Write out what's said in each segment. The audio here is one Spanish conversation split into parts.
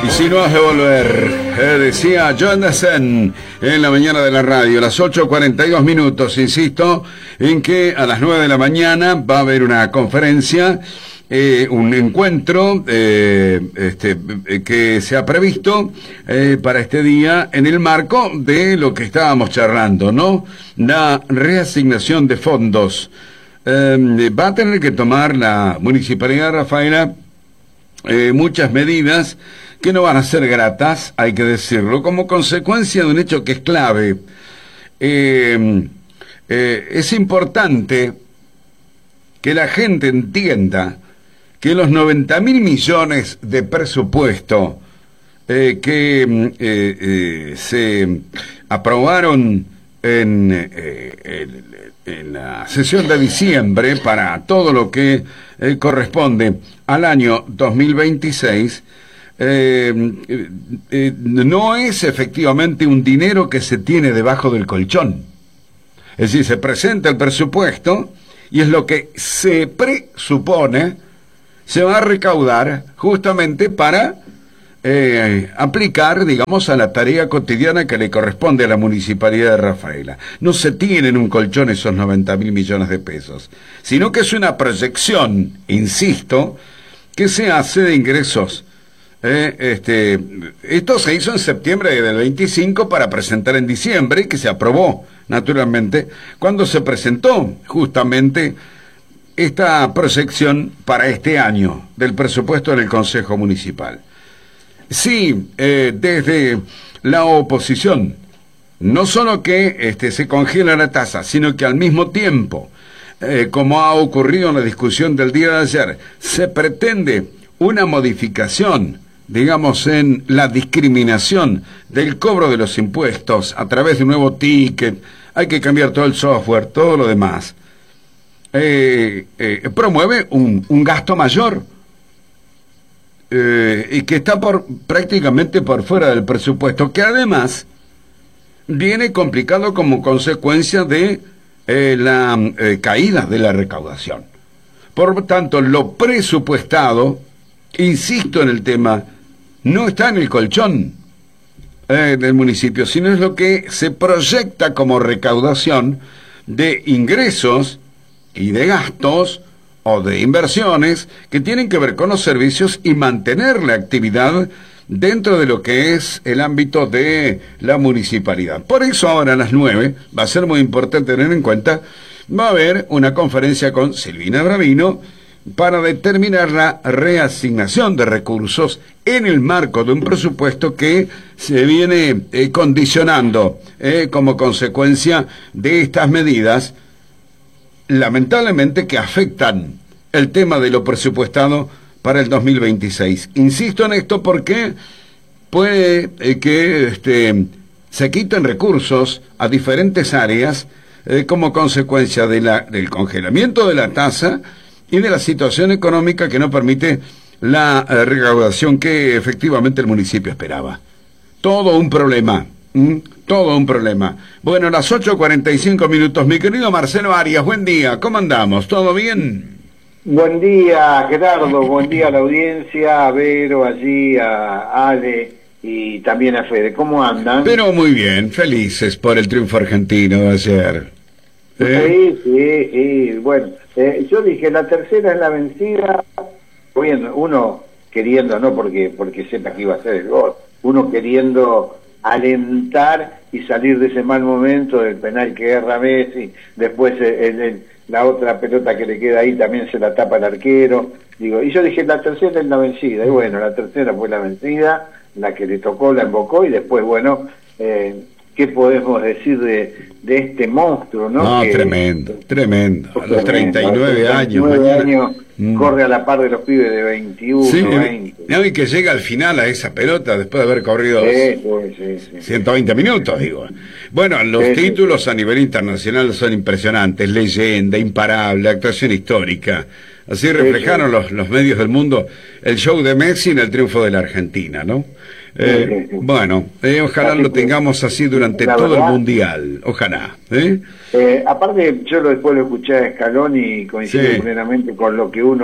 Y si no has de volver, decía John Anderson en la mañana de la radio, las 8:42, insisto, en que a las 9 de la mañana va a haber una conferencia, un encuentro que se ha previsto para este día en el marco de lo que estábamos charlando, ¿no? La reasignación de fondos. Va a tener que tomar la Municipalidad de Rafaela muchas medidas que no van a ser gratas, hay que decirlo, como consecuencia de un hecho que es clave. Es importante que la gente entienda que los 90.000 millones de presupuesto que se aprobaron en la sesión de diciembre para todo lo que corresponde al año 2026, no es efectivamente un dinero que se tiene debajo del colchón. Es decir, se presenta el presupuesto y es lo que se presupone se va a recaudar justamente para aplicar, digamos, a la tarea cotidiana que le corresponde a la Municipalidad de Rafaela. No se tiene en un colchón esos 90.000 millones de pesos, sino que es una proyección, insisto, que se hace de ingresos. Esto se hizo en septiembre del 25 para presentar en diciembre, que se aprobó, naturalmente, cuando se presentó justamente esta proyección para este año del presupuesto en el Consejo Municipal. Sí, desde la oposición, no solo que se congela la tasa, sino que al mismo tiempo, como ha ocurrido en la discusión del día de ayer, se pretende una modificación, digamos, en la discriminación del cobro de los impuestos a través de un nuevo ticket, hay que cambiar todo el software, todo lo demás. Promueve un gasto mayor y que está prácticamente por fuera del presupuesto, que además viene complicado como consecuencia de la caída de la recaudación. Por tanto, lo presupuestado, insisto en el tema, no está en el colchón del municipio, sino es lo que se proyecta como recaudación de ingresos y de gastos o de inversiones que tienen que ver con los servicios y mantener la actividad dentro de lo que es el ámbito de la municipalidad. Por eso ahora a las 9, va a ser muy importante tener en cuenta, va a haber una conferencia con Silvina Bravino para determinar la reasignación de recursos en el marco de un presupuesto que se viene condicionando como consecuencia de estas medidas, lamentablemente, que afectan el tema de lo presupuestado para el 2026. Insisto en esto porque puede que se quiten recursos a diferentes áreas como consecuencia de del congelamiento de la tasa y de la situación económica que no permite la recaudación que efectivamente el municipio esperaba. Todo un problema. Todo un problema. Bueno, las 8:45, mi querido Marcelo Arias, buen día, ¿cómo andamos? ¿Todo bien? Buen día, Gerardo, buen día a la audiencia, a Vero, allí, a Ale y también a Fede, ¿cómo andan? Pero muy bien, felices por el triunfo argentino de ayer. Sí, bueno, yo dije, la tercera es la vencida, bueno, uno queriendo, no porque sepa que iba a ser el gol, uno queriendo alentar y salir de ese mal momento del penal que erra Messi, después la otra pelota que le queda ahí también se la tapa el arquero, digo, y yo dije, la tercera es la vencida, y bueno, la tercera fue la vencida, la que le tocó, la embocó, y después, bueno, ¿qué podemos decir de este monstruo, no? No, tremendo, a los 39 años. Corre a la par de los pibes de 21, sí, 20. No, y que llega al final a esa pelota después de haber corrido 120 minutos, digo. Bueno, los títulos a nivel internacional son impresionantes, leyenda, imparable, actuación histórica. Así reflejaron los medios del mundo el show de Messi en el triunfo de la Argentina, ¿no? Bueno, ojalá lo tengamos así durante todo el mundial, ojalá. Aparte, yo después lo escuché a Scaloni y coincido plenamente con lo que uno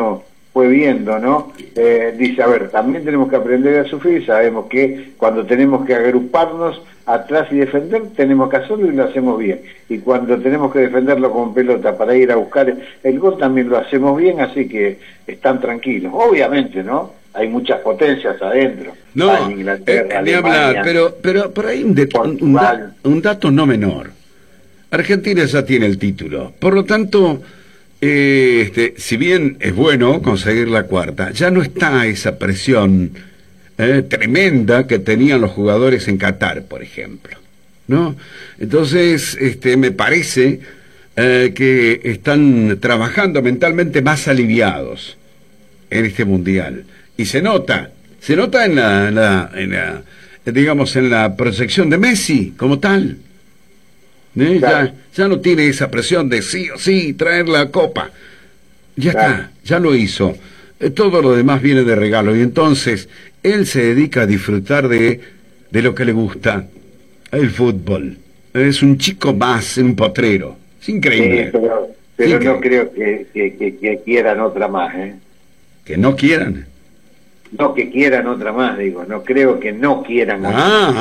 fue viendo, ¿no? Dice, a ver, también tenemos que aprender a sufrir, sabemos que cuando tenemos que agruparnos atrás y defender, tenemos que hacerlo y lo hacemos bien. Y cuando tenemos que defenderlo con pelota para ir a buscar el gol, también lo hacemos bien, así que están tranquilos. Obviamente, ¿no? Hay muchas potencias adentro. No, Inglaterra, ni hablar, pero hay un dato no menor. Argentina ya tiene el título, por lo tanto, si bien es bueno conseguir la cuarta, ya no está esa presión tremenda que tenían los jugadores en Qatar, por ejemplo, ¿no? Entonces, me parece que están trabajando mentalmente más aliviados en este mundial, y se nota en la digamos, en la proyección de Messi como tal. Claro. Ya no tiene esa presión de sí o sí traer la copa. Ya Claro. está, ya lo hizo. Todo lo demás viene de regalo. Y entonces él se dedica a disfrutar de lo que le gusta, el fútbol. Es un chico más, un potrero. Es increíble. Pero Sí, no creo que quieran otra más, ¿eh? Que no quieran. No que quieran otra más, digo. No creo que no quieran otra más. Ah,